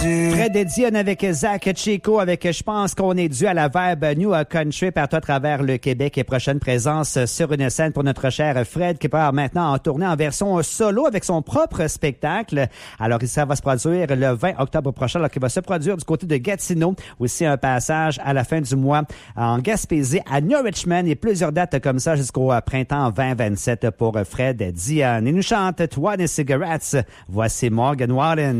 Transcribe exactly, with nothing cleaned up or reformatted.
Fred et Dion avec Zach Chico avec Je pense qu'on est dû à la verbe New Country partout à travers le Québec et prochaine présence sur une scène pour notre cher Fred qui part maintenant en tournée en version solo avec son propre spectacle. Alors ça va se produire le vingt octobre prochain alors qu'il va se produire du côté de Gatineau. Aussi un passage à la fin du mois en Gaspésie à New Richmond et plusieurs dates comme ça jusqu'au printemps vingt vingt-sept pour Fred Dion. Il nous chante Twenty Cigarettes. Voici Morgan Wallen.